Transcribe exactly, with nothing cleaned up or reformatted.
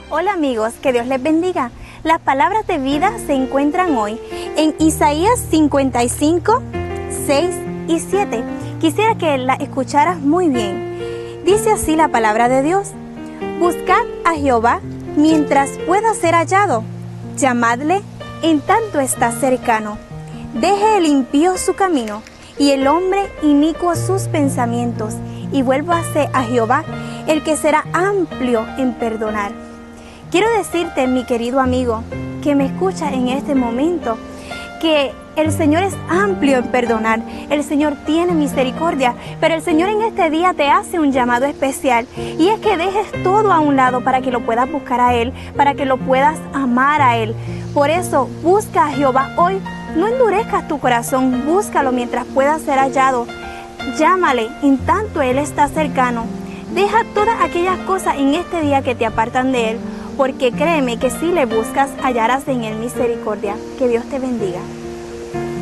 Hola amigos, que Dios les bendiga. Las palabras de vida se encuentran hoy en Isaías cincuenta y cinco, seis y siete. Quisiera que la escucharas muy bien. Dice así la palabra de Dios: Buscad a Jehová mientras pueda ser hallado, llamadle en tanto está cercano. Deje el impío su camino y el hombre inicuo sus pensamientos, y vuélvase a Jehová, el que será amplio en perdonar. Quiero decirte, mi querido amigo, que me escucha en este momento, que el Señor es amplio en perdonar, el Señor tiene misericordia, pero el Señor en este día te hace un llamado especial, y es que dejes todo a un lado para que lo puedas buscar a Él, para que lo puedas amar a Él. Por eso, busca a Jehová hoy, no endurezcas tu corazón, búscalo mientras pueda ser hallado, llámale en tanto Él está cercano. Deja todas aquellas cosas en este día que te apartan de Él, porque créeme que si le buscas hallarás en Él misericordia. Que Dios te bendiga.